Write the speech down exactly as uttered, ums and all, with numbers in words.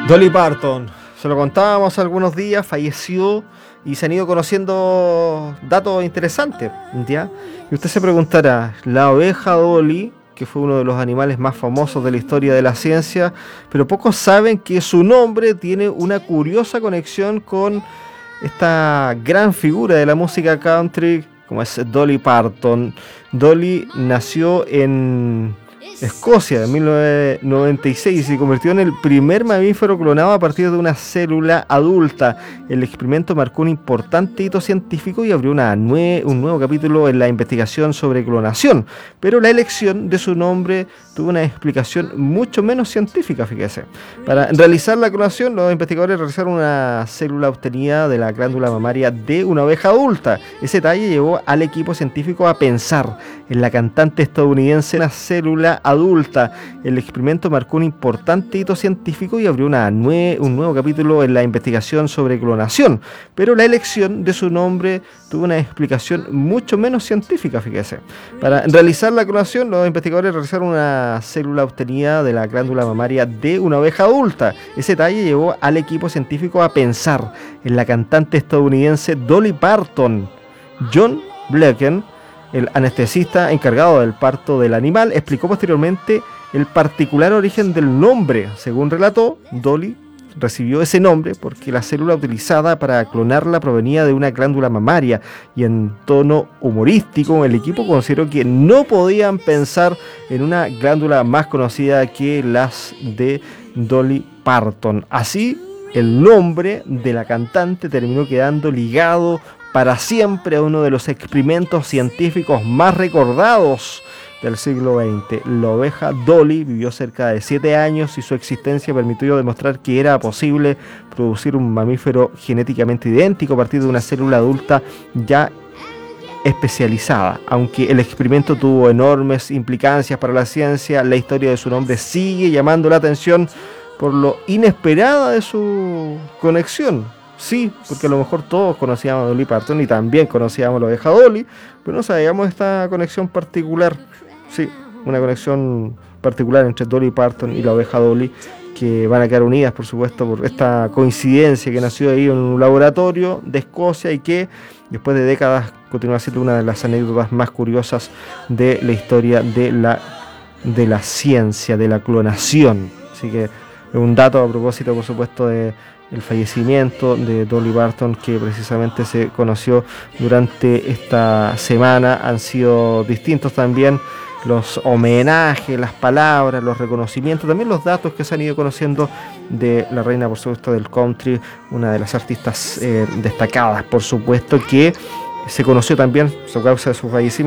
Dolly Parton, se lo contábamos algunos días, falleció y se han ido conociendo datos interesantes, ¿ya? Y usted se preguntará, la oveja Dolly, que fue uno de los animales más famosos de la historia de la ciencia, pero pocos saben que su nombre tiene una curiosa conexión con esta gran figura de la música country, como es Dolly Parton. Dolly nació en Escocia en mil novecientos noventa y seis y se convirtió en el primer mamífero clonado a partir de una célula adulta. El experimento marcó un importante hito científico y abrió una nue- un nuevo capítulo en la investigación sobre clonación, pero la elección de su nombre tuvo una explicación mucho menos científica, fíjese. Para realizar la clonación, los investigadores realizaron una célula obtenida de la glándula mamaria de una oveja adulta. Ese detalle llevó al equipo científico a pensar en la cantante estadounidense, una célula adulta. El experimento marcó un importante hito científico y abrió una nue- un nuevo capítulo en la investigación sobre clonación, pero la elección de su nombre tuvo una explicación mucho menos científica, fíjese. Para realizar la clonación, los investigadores realizaron una célula obtenida de la glándula mamaria de una oveja adulta. Ese detalle llevó al equipo científico a pensar en la cantante estadounidense Dolly Parton. John Blecken, el anestesista encargado del parto del animal, explicó posteriormente el particular origen del nombre. Según relató, Dolly recibió ese nombre porque la célula utilizada para clonarla provenía de una glándula mamaria, y en tono humorístico el equipo consideró que no podían pensar en una glándula más conocida que las de Dolly Parton. Así, el nombre de la cantante terminó quedando ligado para siempre a uno de los experimentos científicos más recordados del siglo veinte. La oveja Dolly vivió cerca de siete años y su existencia permitió demostrar que era posible producir un mamífero genéticamente idéntico a partir de una célula adulta ya especializada. Aunque el experimento tuvo enormes implicancias para la ciencia, la historia de su nombre sigue llamando la atención por lo inesperada de su conexión. Sí, porque a lo mejor todos conocíamos a Dolly Parton y también conocíamos a la oveja Dolly, pero no sabíamos esta conexión particular. Sí, una conexión particular entre Dolly Parton y la oveja Dolly, que van a quedar unidas, por supuesto, por esta coincidencia que nació ahí en un laboratorio de Escocia y que después de décadas continúa siendo una de las anécdotas más curiosas de la historia de la, de la ciencia, de la clonación. Así que un dato a propósito, por supuesto, de el fallecimiento de Dolly Parton, que precisamente se conoció durante esta semana. Han sido distintos también los homenajes, las palabras, los reconocimientos, también los datos que se han ido conociendo de la reina, por supuesto, del country, una de las artistas eh, destacadas, por supuesto, que se conoció también a causa de su fallecimiento